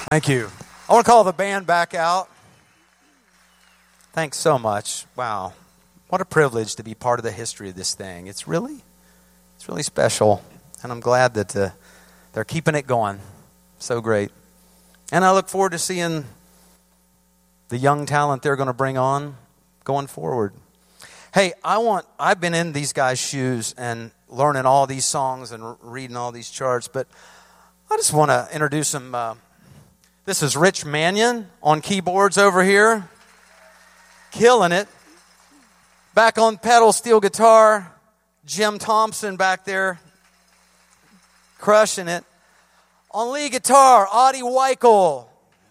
Thank you. I want to call the band back out. Thanks so much. Wow. What a privilege to be part of the history of this thing. It's really special. And I'm glad that they're keeping it going. So great. And I look forward to seeing the young talent they're going to bring on going forward. Hey, I've been in these guys' shoes and learning all these songs and reading all these charts, but I just want to introduce them. This is Rich Mannion on keyboards over here. Killing it. Back on pedal steel guitar, Jim Thompson back there. Crushing it. On lead guitar, Audie Weichel.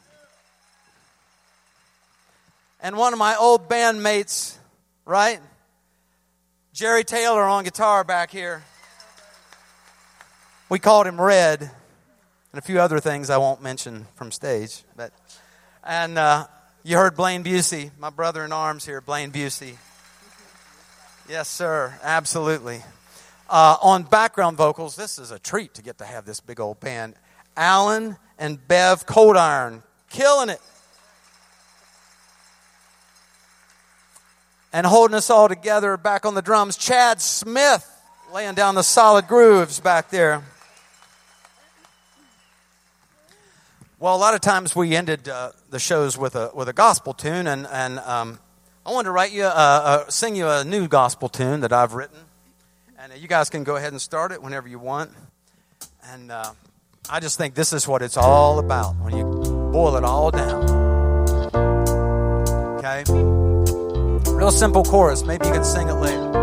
And one of my old bandmates, right? Jerry Taylor on guitar back here. We called him Red. And a few other things I won't mention from stage. And you heard Blaine Busey, my brother in arms here, Blaine Busey. Yes, sir, absolutely. On background vocals, this is a treat to get to have this big old band. Alan and Bev Coldiron, killing it. And holding us all together back on the drums, Chad Smith, laying down the solid grooves back there. Well, a lot of times we ended the shows with a gospel tune, and I wanted to sing you a new gospel tune that I've written, and you guys can go ahead and start it whenever you want. And I just think this is what it's all about when you boil it all down. Okay, real simple chorus. Maybe you can sing it later.